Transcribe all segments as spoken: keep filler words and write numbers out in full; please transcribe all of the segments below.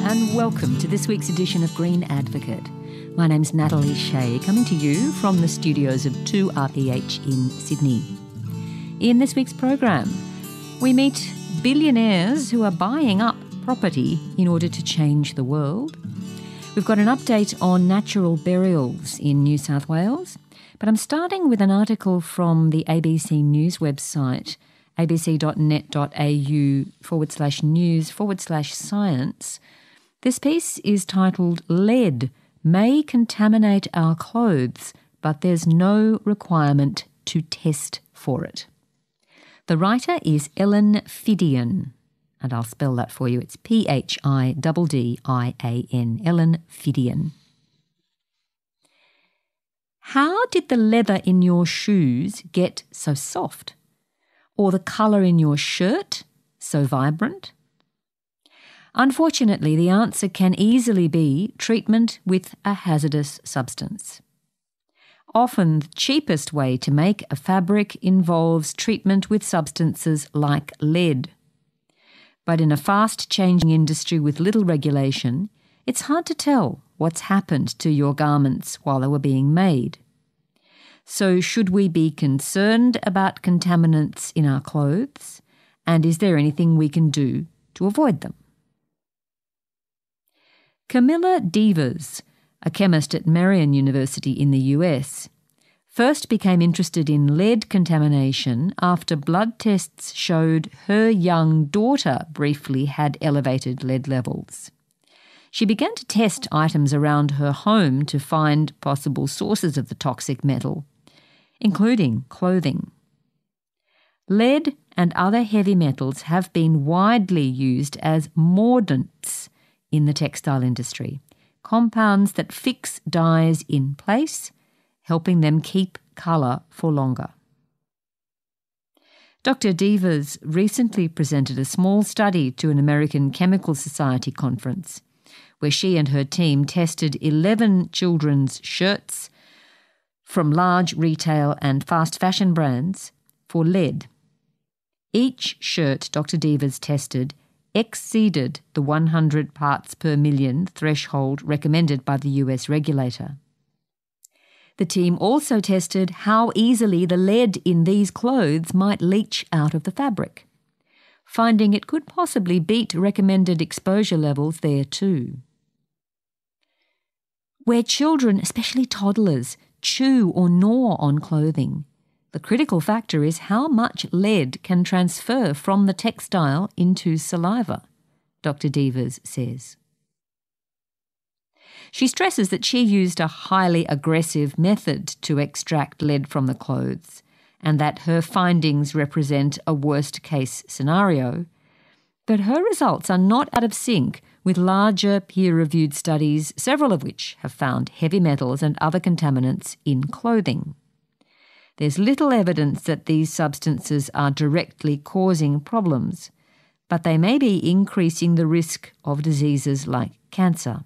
and welcome to this week's edition of Green Advocate. My name's Natalie Shea, coming to you from the studios of two R P H in Sydney. In this week's program, we meet billionaires who are buying up property in order to change the world. We've got an update on natural burials in New South Wales, but I'm starting with an article from the A B C News website, abc.net.au forward slash news forward slash science. This piece is titled Lead May Contaminate Our Clothes, but There's No Requirement to Test for It. The writer is Ellen Phidian, and I'll spell that for you. It's P H I D D I A N, Ellen Phidian. How did the leather in your shoes get so soft? Or the colour in your shirt so vibrant? Unfortunately, the answer can easily be treatment with a hazardous substance. Often, the cheapest way to make a fabric involves treatment with substances like lead. But in a fast-changing industry with little regulation, it's hard to tell what's happened to your garments while they were being made. So should we be concerned about contaminants in our clothes? And is there anything we can do to avoid them? Camilla Devers, a chemist at Marian University in the U S, first became interested in lead contamination after blood tests showed her young daughter briefly had elevated lead levels. She began to test items around her home to find possible sources of the toxic metal, including clothing. Lead and other heavy metals have been widely used as mordants in the textile industry, compounds that fix dyes in place, helping them keep colour for longer. Doctor Devers recently presented a small study to an American Chemical Society conference, where she and her team tested eleven children's shirts from large retail and fast fashion brands for lead. Each shirt Doctor Devers tested exceeded the one hundred parts per million threshold recommended by the U S regulator. The team also tested how easily the lead in these clothes might leach out of the fabric, finding it could possibly beat recommended exposure levels there too. Where children, especially toddlers, chew or gnaw on clothing, the critical factor is how much lead can transfer from the textile into saliva, Doctor Devers says. She stresses that she used a highly aggressive method to extract lead from the clothes and that her findings represent a worst-case scenario, but her results are not out of sync with larger peer-reviewed studies, several of which have found heavy metals and other contaminants in clothing. There's little evidence that these substances are directly causing problems, but they may be increasing the risk of diseases like cancer.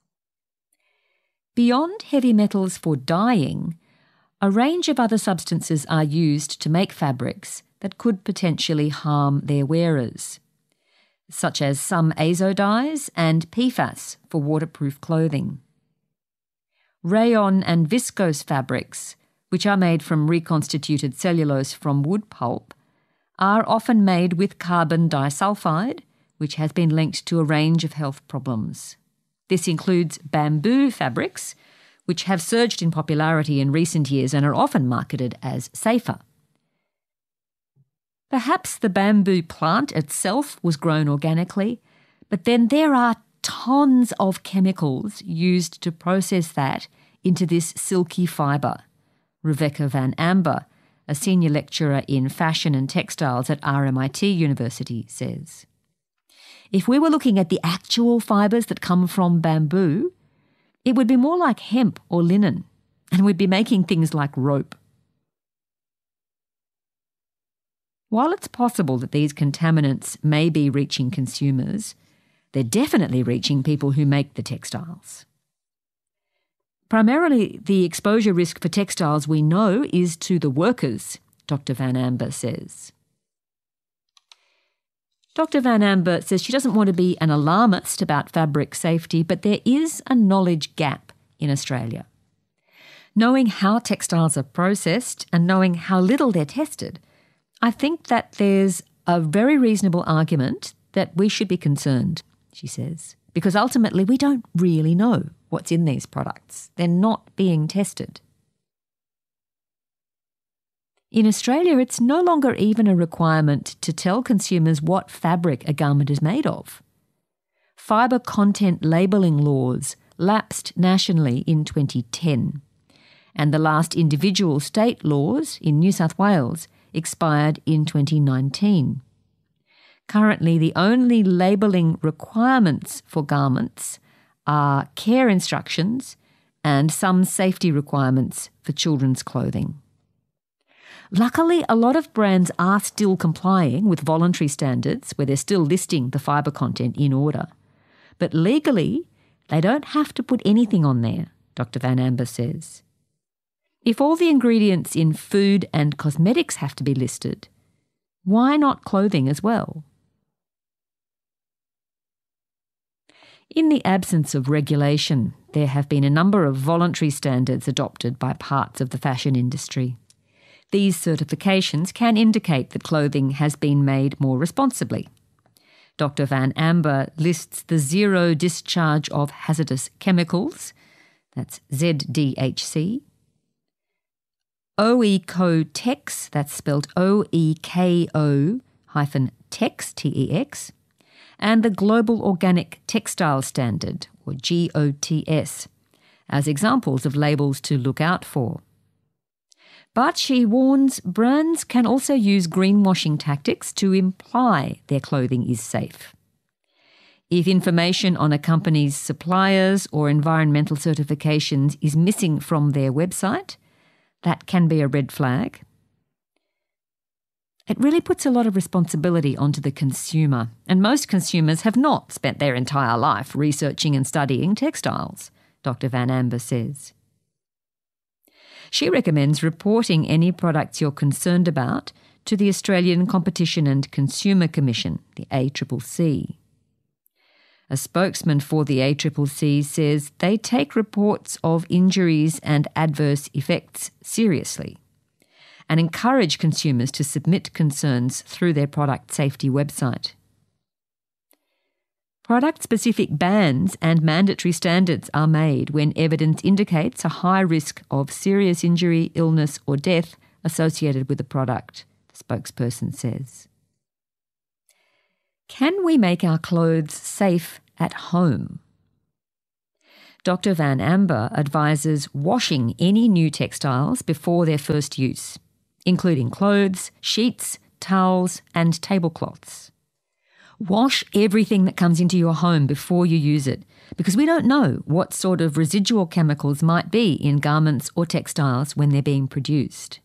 Beyond heavy metals for dyeing, a range of other substances are used to make fabrics that could potentially harm their wearers, such as some azo dyes and P FAS for waterproof clothing. Rayon and viscose fabrics, which are made from reconstituted cellulose from wood pulp, are often made with carbon disulfide, which has been linked to a range of health problems. This includes bamboo fabrics, which have surged in popularity in recent years and are often marketed as safer. Perhaps the bamboo plant itself was grown organically, but then there are tons of chemicals used to process that into this silky fibre. Rebecca Van Amber, a senior lecturer in fashion and textiles at R M I T University, says. If we were looking at the actual fibres that come from bamboo, it would be more like hemp or linen, and we'd be making things like rope. While it's possible that these contaminants may be reaching consumers, they're definitely reaching people who make the textiles. Primarily, the exposure risk for textiles we know is to the workers, Doctor Van Amber says. Doctor Van Amber says she doesn't want to be an alarmist about fabric safety, but there is a knowledge gap in Australia. Knowing how textiles are processed and knowing how little they're tested, I think that there's a very reasonable argument that we should be concerned, she says, because ultimately we don't really know what's in these products. They're not being tested. In Australia, it's no longer even a requirement to tell consumers what fabric a garment is made of. Fibre content labelling laws lapsed nationally in twenty ten, and the last individual state laws in New South Wales expired in twenty nineteen. Currently, the only labelling requirements for garments are care instructions and some safety requirements for children's clothing. Luckily, a lot of brands are still complying with voluntary standards where they're still listing the fibre content in order. But legally, they don't have to put anything on there, Doctor Van Amber says. If all the ingredients in food and cosmetics have to be listed, why not clothing as well? In the absence of regulation, there have been a number of voluntary standards adopted by parts of the fashion industry. These certifications can indicate that clothing has been made more responsibly. Doctor Van Amber lists the Zero Discharge of Hazardous Chemicals, that's Z D H C, OECO-TEX, that's spelled O E K O hyphen TEX, T E X, and the Global Organic Textile Standard, or G O T S, as examples of labels to look out for. But she warns brands can also use greenwashing tactics to imply their clothing is safe. If information on a company's suppliers or environmental certifications is missing from their website, that can be a red flag. It really puts a lot of responsibility onto the consumer, and most consumers have not spent their entire life researching and studying textiles, Doctor Van Amber says. She recommends reporting any products you're concerned about to the Australian Competition and Consumer Commission, the A C C C. A spokesman for the A C C C says they take reports of injuries and adverse effects seriously and encourage consumers to submit concerns through their product safety website. Product-specific bans and mandatory standards are made when evidence indicates a high risk of serious injury, illness or death associated with the product, the spokesperson says. Can we make our clothes safe at home? Doctor Van Amber advises washing any new textiles before their first use, including clothes, sheets, towels and tablecloths. Wash everything that comes into your home before you use it, because we don't know what sort of residual chemicals might be in garments or textiles when they're being produced.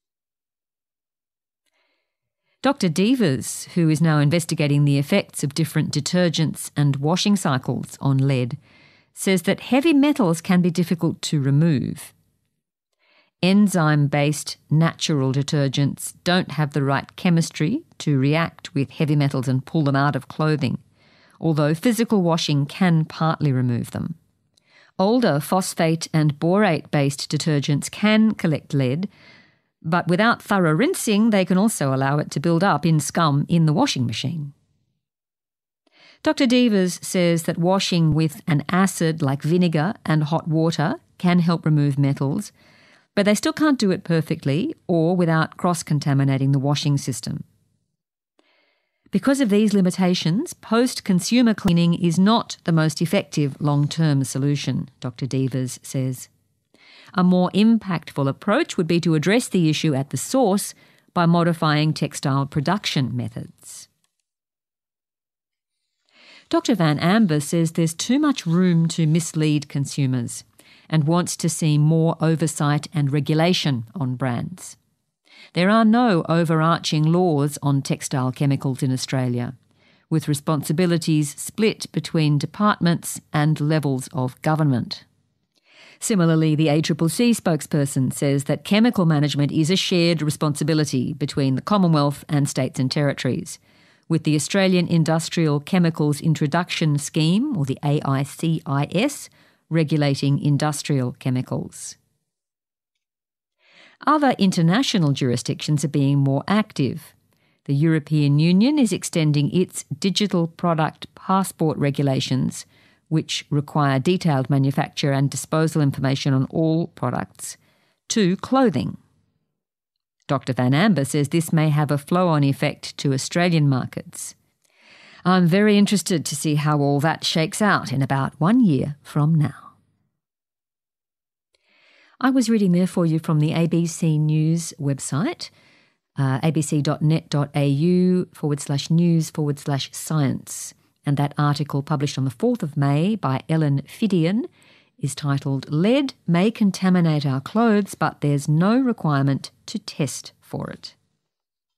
Doctor Devers, who is now investigating the effects of different detergents and washing cycles on lead, says that heavy metals can be difficult to remove. Enzyme-based natural detergents don't have the right chemistry to react with heavy metals and pull them out of clothing, although physical washing can partly remove them. Older phosphate and borate-based detergents can collect lead, but without thorough rinsing, they can also allow it to build up in scum in the washing machine. Doctor Devers says that washing with an acid like vinegar and hot water can help remove metals, but they still can't do it perfectly or without cross-contaminating the washing system. Because of these limitations, post-consumer cleaning is not the most effective long-term solution, Doctor Devers says. A more impactful approach would be to address the issue at the source by modifying textile production methods. Doctor Van Amber says there's too much room to mislead consumers and wants to see more oversight and regulation on brands. There are no overarching laws on textile chemicals in Australia, with responsibilities split between departments and levels of government. Similarly, the A C C C spokesperson says that chemical management is a shared responsibility between the Commonwealth and states and territories, with the Australian Industrial Chemicals Introduction Scheme, or the A I C I S, regulating industrial chemicals. Other international jurisdictions are being more active. The European Union is extending its digital product passport regulations, which require detailed manufacture and disposal information on all products, to clothing. Doctor Van Amber says this may have a flow-on effect to Australian markets. I'm very interested to see how all that shakes out in about one year from now. I was reading there for you from the A B C News website, uh, abc.net.au forward slash news forward slash science. And that article, published on the fourth of May by Ellen Fidian, is titled "Lead May Contaminate Our Clothes, but There's No Requirement to Test for It."